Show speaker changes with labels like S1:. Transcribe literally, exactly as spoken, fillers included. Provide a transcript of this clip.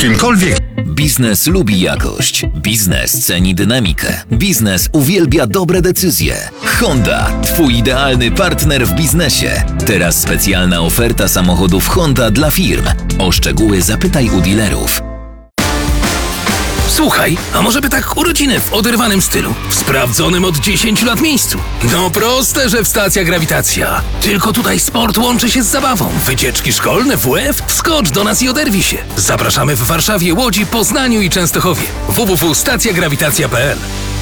S1: czymkolwiek.
S2: Biznes lubi jakość. Biznes ceni dynamikę. Biznes uwielbia dobre decyzje. Honda, twój idealny partner w biznesie. Teraz specjalna oferta samochodów Honda dla firm. O szczegóły zapytaj u dealerów.
S3: Słuchaj, a może by tak urodziny w oderwanym stylu? W sprawdzonym od dziesięciu lat miejscu. No proste, że w Stacja Grawitacja. Tylko tutaj sport łączy się z zabawą. Wycieczki szkolne, W F? Wskocz do nas i oderwij się. Zapraszamy w Warszawie, Łodzi, Poznaniu i Częstochowie. w w w kropka stacja grawitacja kropka p l